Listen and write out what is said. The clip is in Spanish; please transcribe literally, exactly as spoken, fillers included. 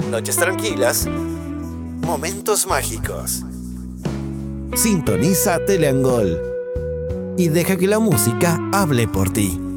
noches tranquilas, momentos mágicos. Sintoniza Teleangol y deja que la música hable por ti.